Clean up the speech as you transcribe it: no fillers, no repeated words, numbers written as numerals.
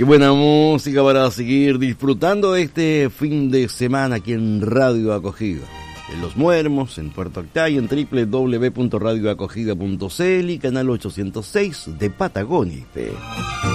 Qué buena música para seguir disfrutando de este fin de semana aquí en Radio Acogida. En Los Muermos, en Puerto Octay, en www.radioacogida.cl y canal 806 de Patagonia IP.